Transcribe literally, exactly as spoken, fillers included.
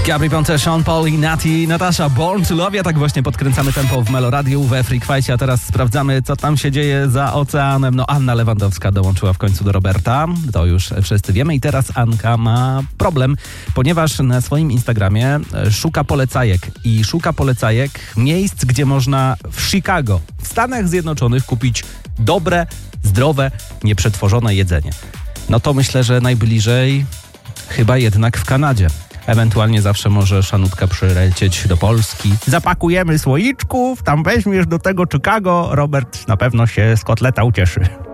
Gabry Ponte, Sean Paul i Nati, Natasha, Born to Love. Ja tak właśnie podkręcamy tempo w Meloradiu, we Freak Fightie, a teraz sprawdzamy, co tam się dzieje za oceanem. No, Anna Lewandowska dołączyła w końcu do Roberta, to już wszyscy wiemy. I teraz Anka ma problem, ponieważ na swoim Instagramie szuka polecajek i szuka polecajek miejsc, gdzie można w Chicago, w Stanach Zjednoczonych kupić dobre, zdrowe, nieprzetworzone jedzenie. No to myślę, że najbliżej chyba jednak w Kanadzie. Ewentualnie zawsze może Szanutka przylecieć do Polski. Zapakujemy słoiczków, tam weźmiesz do tego Chicago. Robert na pewno się z kotleta ucieszy.